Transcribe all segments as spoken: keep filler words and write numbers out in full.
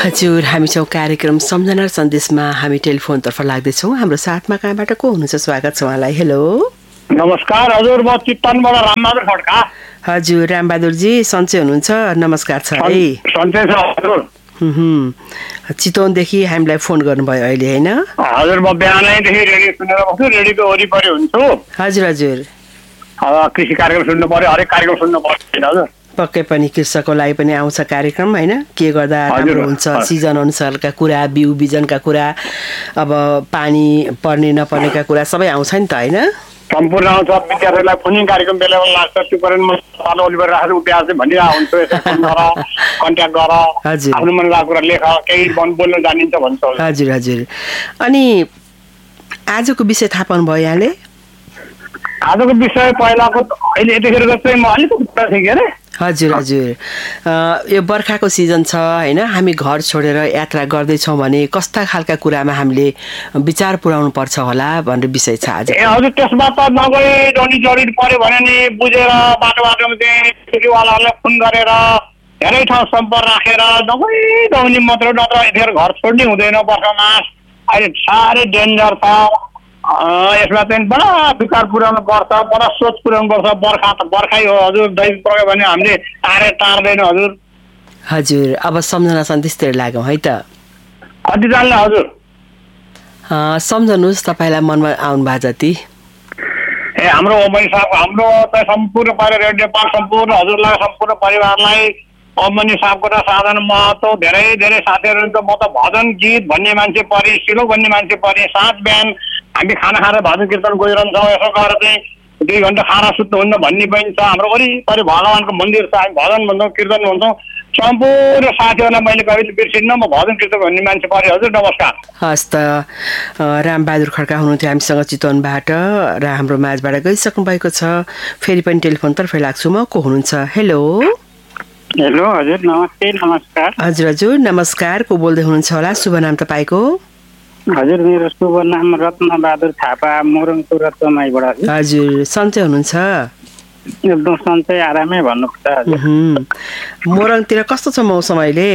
हजुर, हामी छौँ कार्यक्रम सम्झना र सन्देशमा। हामी टेलिफोनतर्फ लाग्दैछौँ। हाम्रो साथमा कहाँबाट को हुनुहुन्छ? स्वागत छ उहाँलाई। हेलो, नमस्कार हजुर, म चितवनबाट रामबहादुर खड्का। हजुर, रामबहादुरजी सन्चै हुनुहुन्छ? नमस्कार छ है। सन्चै छ हजुर। चितवनदेखि हामीलाई फोन गर्नुभयो अहिले, होइन? हजुर, म बिहानैदेखि रेडियो सुनेर बस्छु, रेडियोको वरिपरि हुन्छु। हजुर हजुर, अब कृषि कार्यक्रम सुन्नु पर्यो, हरेक कार्यक्रम सुन्नु पर्यो हजुर। पक्कै पनि कृषकको लागि पनि आउँछ कार्यक्रम, होइन? के गर्दा राम्रो हुन्छ, सिजन अनुसारका कुरा, बिउ बिजनका कुरा, अब पानी पर्ने नपर्नेका कुरा सबै आउँछ नि त, होइन? सम्पूर्ण आउँछ। विद्यार्थीलाई फोनिङ कार्यक्रम बेला बेला लाग्छ, त्यो करेन्टमा पालो ओलिभर राखेर उठ्या चाहिँ भनिरहेको हुन्छु, यसो फोन गर, कन्ट्याक्ट गर, आफ्नो मन लागेको कुरा लेख, केही बोल्न जानिन्छ भन्छ। हजुर हजुर। अनि आजको विषय थाहा पाउनुभयो यहाँले? आजको विषय पहिलाको अहिले यतिखेर चाहिँ म अलिकति कुरा थिएँ के अरे। हजुर हजुर, यो बर्खाको सिजन छ, होइन? हामी घर छोडेर यात्रा गर्दैछौँ भने कस्ता खालका कुरामा हामीले विचार पुर्याउनु पर्छ होला भन्ने विषय छ आज। ए हजुर, त्यसमा त नगई जडी जडित पऱ्यो भने नि बुझेर बाटो बाटोमा चाहिँ सिटीवालाहरूलाई फोन गरेर धेरै ठाउँ सम्पर्क राखेर नगई दौनी मात्र, नत्र यतिखेर घर छोड्ने हुँदैन बर्खामा। अहिले साह्रै डेन्जर छ। यसमा चाहिँ बडा विचार पुर्याउनु पर्छ, बडा सोच पुर्याउनु पर्छ। बर्खा त बर्खै हो हजुर, दैव पऱ्यो भने हामीले तारे टार्दैन हजुर। हजुर, अब सम्झना सन्देशतिर लागौँ है त। कति जान्ने हजुर? सम्झनुहोस् तपाईँलाई मनमा आउनु भएको जति। ए हाम्रो ओमनी साहब, हाम्रो त सम्पूर्ण पारे रेडियो पार्क सम्पूर्ण हजुरलाई, सम्पूर्ण परिवारलाई ओमनी साहबको त साधन महत्त्व धेरै धेरै साथीहरू। त म त भजन गीत भन्ने मान्छे परि, सिलोक भन्ने मान्छे परि, साँझ बिहान हामी खाना खाएर भजन कीर्तन गइरहन्छौँ। यसो गरेर चाहिँ दुई घन्टा खाना सुत्नुहुन्न भन्ने पनि छ। हाम्रो वरिपरि भगवान्को मन्दिर छ, हामी भजन भन्छौँ, कीर्तन भन्छौँ। सम्पूर्ण साथीहरूलाई मैले कहिले बिर्सिन्न, म भजन कीर्तन भन्ने मान्छे पऱ्यो हजुर। नमस्कार। हस् त, रामबहादुर खड्का हुनुहुन्थ्यो हामीसँग चितवनबाट र हाम्रो माझबाट गइसक्नु भएको छ। फेरि पनि टेलिफोनतर्फ लाग्छु म। को हुनुहुन्छ? हेलो हेलो हजुर, नमस्ते। नमस्कार हजुर हजुर, नमस्कार। को बोल्दै हुनुहुन्छ होला? शुभ नाम तपाईँको? हजुर, मेरो शुभ नाम रत्नबहादुर थापा, मोरङको रत्नमाईबाट। हजुर, सन्चै हुनुहुन्छ? एकदम सन्चै, आरामै भन्नुपर्छ। मोरङतिर कस्तो छ मौसम अहिले?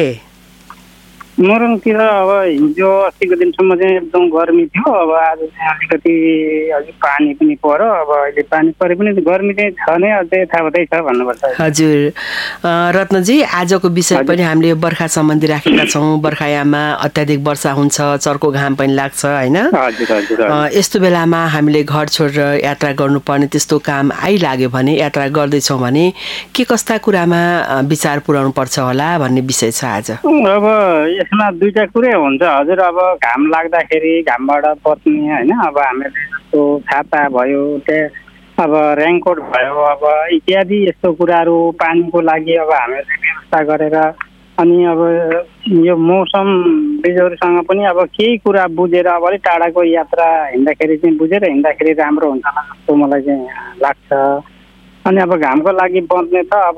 मोरङतिर अब हिजो अस्तिको दिनसम्म चाहिँ एकदम गर्मी थियो। अब आज चाहिँ अलिकति अलिक पानी पनि पर्यो। अब अहिले पानी परे पनि गर्मी चाहिँ छ नै, अझै यथावतै छ भन्नुपर्छ। हजुर, रत्नजी, आजको विषय पनि हामीले बर्खा सम्बन्धी राखेका छौँ। बर्खायाममा अत्याधिक वर्षा हुन्छ, चर्को घाम पनि लाग्छ, होइन? यस्तो बेलामा हामीले घर छोडेर यात्रा गर्नुपर्ने त्यस्तो काम आइलाग्यो भने, यात्रा गर्दैछौँ भने के कस्ता कुरामा विचार पुर्याउनु पर्छ होला भन्ने विषय छ आज। अब यसमा दुईटा कुरै हुन्छ हजुर। अब घाम लाग्दाखेरि घामबाट बच्ने, होइन? अब हामीले जस्तो छाता भयो, त्यहाँ अब रेनकोट भयो, अब इत्यादि यस्तो कुराहरू पानीको लागि अब हामीले व्यवस्था गरेर, अनि अब यो मौसम बिजोरसँग पनि अब केही कुरा बुझेर अब अलिक टाढाको यात्रा हिँड्दाखेरि चाहिँ बुझेर हिँड्दाखेरि राम्रो हुन्छ जस्तो मलाई चाहिँ लाग्छ। अनि अब घामको लागि बच्ने त अब